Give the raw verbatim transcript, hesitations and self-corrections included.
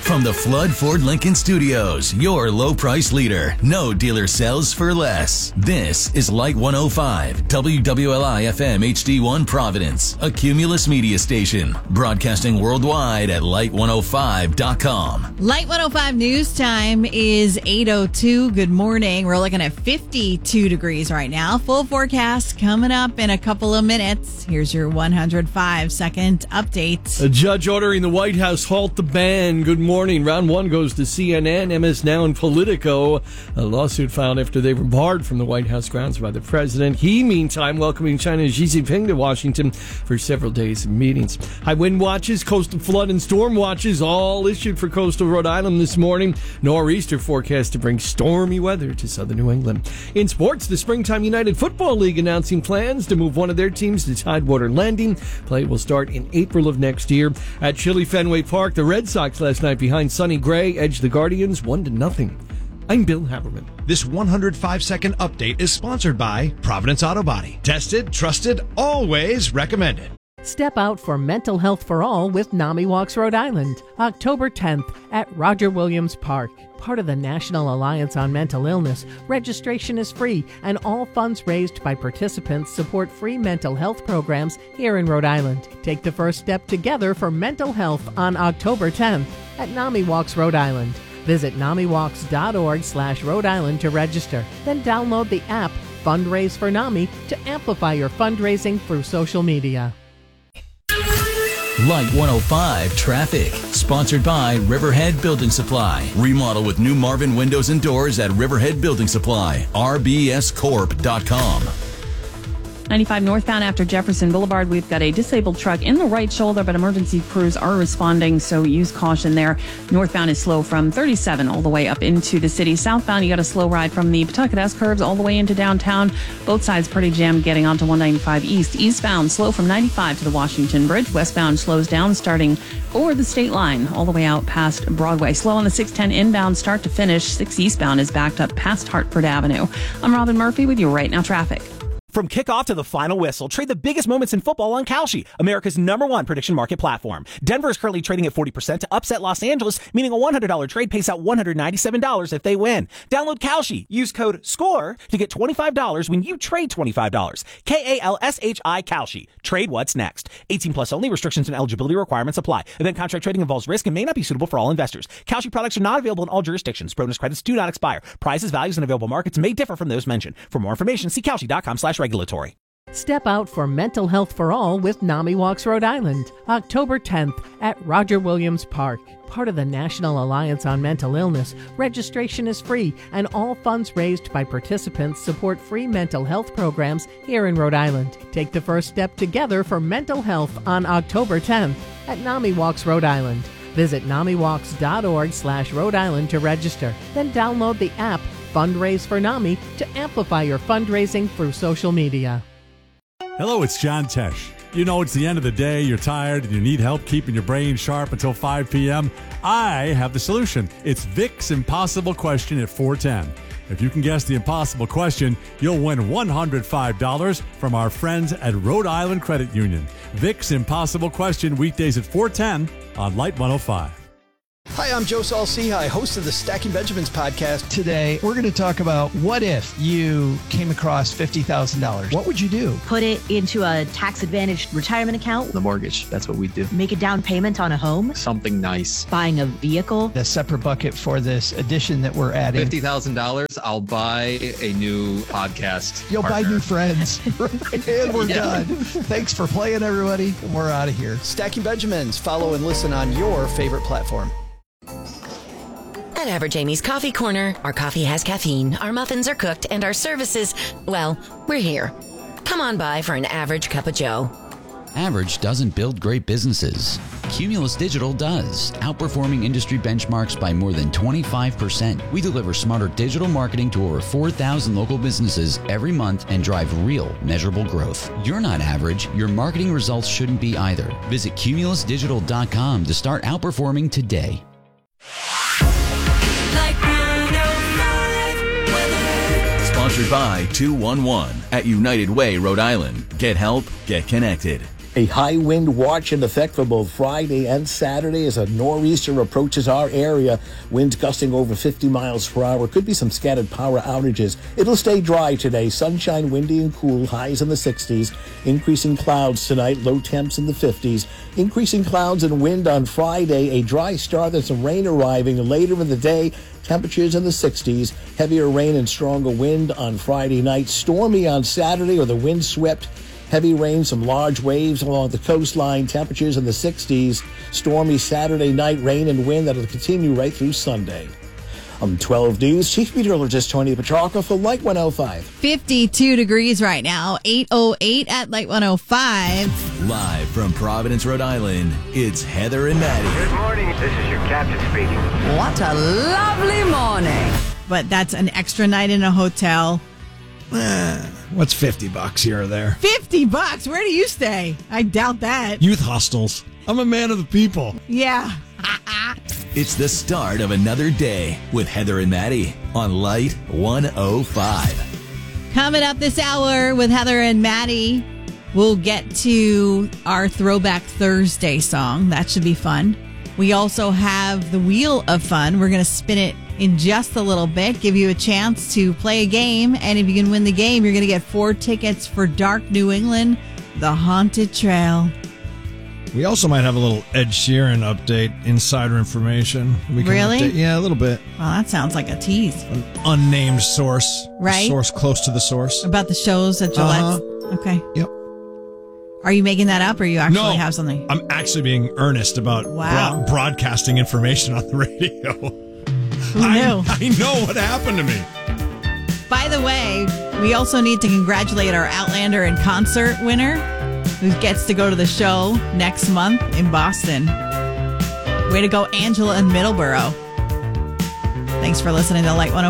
From the Flood Ford Lincoln Studios, your low price leader. No dealer sells for less. This is Light one oh five, W W L I F M H D one Providence, a Cumulus media station, broadcasting worldwide at light one oh five dot com. Light one oh five news time is eight oh two. Good morning. We're looking at fifty-two degrees right now. Full forecast coming up in a couple of minutes. Here's your one hundred five second update. A judge ordering the White House halt the ban. Good morning. Round one goes to C N N, M S Now, and Politico. A lawsuit filed after they were barred from the White House grounds by the president. He, meantime, welcoming China's Xi Jinping to Washington for several days of meetings. High wind watches, coastal flood, and storm watches all issued for coastal Rhode Island this morning. Nor'easter forecast to bring stormy weather to southern New England. In sports, the Springtime United Football League announcing plans to move one of their teams to Tidewater Landing. Play will start in April of next year. At Chili Fenway Park, the Red Sox last night behind Sonny Gray edged the Guardians one to nothing. I'm Bill Haberman. This one hundred five second update is sponsored by Providence Auto Body. Tested, trusted, always recommended. Step out for Mental Health for All with NAMI Walks Rhode Island, October tenth at Roger Williams Park. Part of the National Alliance on Mental Illness, registration is free, and all funds raised by participants support free mental health programs here in Rhode Island. Take the first step together for mental health on October tenth at NAMI Walks Rhode Island. Visit namiwalks.org slash Rhode Island to register. Then download the app Fundraise for NAMI to amplify your fundraising through social media. Light one oh five traffic, sponsored by Riverhead Building Supply. Remodel with new Marvin windows and doors at Riverhead Building Supply, r b s corp dot com. ninety-five northbound after Jefferson Boulevard, we've got a disabled truck in the right shoulder, but emergency crews are responding, so use caution there. Northbound is slow from thirty-seven all the way up into the city. Southbound, you got a slow ride from the Pawtucket S-curves all the way into downtown. Both sides pretty jammed getting onto one ninety-five east. Eastbound, slow from ninety-five to the Washington Bridge. Westbound slows down starting over the state line all the way out past Broadway. Slow on the six ten inbound start to finish. six eastbound is backed up past Hartford Avenue. I'm Robin Murphy with you right now traffic. From kickoff to the final whistle, trade the biggest moments in football on Kalshi, America's number one prediction market platform. Denver is currently trading at forty percent to upset Los Angeles, meaning a one hundred dollars trade pays out one hundred ninety-seven dollars if they win. Download Kalshi. Use code SCORE to get twenty-five dollars when you trade twenty-five dollars. K A L S H I Kalshi. Trade what's next. eighteen plus only. Restrictions and eligibility requirements apply. Event contract trading involves risk and may not be suitable for all investors. Kalshi products are not available in all jurisdictions. Bonus credits do not expire. Prices, values, and available markets may differ from those mentioned. For more information, see Kalshi.com slash regulatory. Step out for Mental Health for All with NAMI Walks Rhode Island, October tenth at Roger Williams Park. Part of the National Alliance on Mental Illness, registration is free, and all funds raised by participants support free mental health programs here in Rhode Island. Take the first step together for mental health on October tenth at NAMI Walks Rhode Island. Visit namiwalks.org slash Rhode Island to register. Then download the app Fundraise for NAMI to amplify your fundraising through social media. Hello, it's John Tesh. You know, it's the end of the day, you're tired, and you need help keeping your brain sharp until five p.m. I have the solution. It's Vic's Impossible Question at four ten. If you can guess the impossible question, you'll win one hundred five dollars from our friends at Rhode Island Credit Union. Vic's Impossible Question, weekdays at four ten on Light one oh five. Hi, I'm Joe Saul-Sehy, host of the Stacking Benjamins podcast. Today, we're going to talk about what if you came across fifty thousand dollars. What would you do? Put it into a tax-advantaged retirement account. The mortgage, that's what we do. Make a down payment on a home. Something nice. Buying a vehicle. A separate bucket for this addition that we're adding. fifty thousand dollars, I'll buy a new podcast You'll partner. buy new friends. And we're yeah. done. Thanks for playing, everybody. And we're out of here. Stacking Benjamins. Follow and listen on your favorite platform. At Average Amy's Coffee Corner, our coffee has caffeine, our muffins are cooked, and our services, well, we're here. Come on by for an average cup of joe. Average doesn't build great businesses. Cumulus Digital does, outperforming industry benchmarks by more than twenty-five percent. We deliver smarter digital marketing to over four thousand local businesses every month and drive real, measurable growth. You're not average. Your marketing results shouldn't be either. Visit cumulus digital dot com to start outperforming today. Sponsored by two one one at United Way, Rhode Island. Get help, get connected. A high wind watch in effect for both Friday and Saturday as a nor'easter approaches our area. Winds gusting over fifty miles per hour. Could be some scattered power outages. It'll stay dry today. Sunshine, windy and cool. Highs in the sixties. Increasing clouds tonight. Low temps in the fifties. Increasing clouds and wind on Friday. A dry start and some rain arriving later in the day. Temperatures in the sixties. Heavier rain and stronger wind on Friday night. Stormy on Saturday or the wind swept. Heavy rain, some large waves along the coastline. Temperatures in the sixties. Stormy Saturday night, rain and wind that'll continue right through Sunday. On twelve News, Chief Meteorologist Tony Petrarca for Light one oh five. fifty-two degrees right now, eight oh eight at Light one oh five. Live from Providence, Rhode Island, it's Heather and Maddie. Good morning. This is your captain speaking. What a lovely morning. But that's an extra night in a hotel. What's fifty bucks here or there? fifty bucks? Where do you stay? I doubt that. Youth hostels. I'm a man of the people. Yeah. It's the start of another day with Heather and Maddie on Light one oh five. Coming up this hour with Heather and Maddie, we'll get to our Throwback Thursday song. That should be fun. We also have the Wheel of Fun. We're going to spin it in just a little bit, give you a chance to play a game. And if you can win the game, you're going to get four tickets for Dark New England, The Haunted Trail. We also might have a little Ed Sheeran update, insider information. We can Really? update- yeah, a little bit. Well, that sounds like a tease. An unnamed source. Right. A source close to the source. About the shows at Gillette. Uh-huh. Okay. Yep. Are you making that up or you actually No, have something? I'm actually being earnest about Wow. broad- broadcasting information on the radio. Who knew? I, I know what happened to me. By the way, we also need to congratulate our Outlander in concert winner who gets to go to the show next month in Boston. Way to go, Angela in Middleborough. Thanks for listening to Light one oh five.